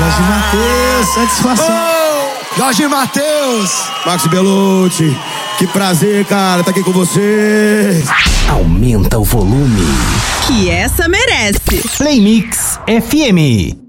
Jorge Mateus, satisfação. Jorge Mateus. Max Belucci, que prazer, cara, tá aqui com você. Aumenta o volume. Que essa merece. Play Mix FM.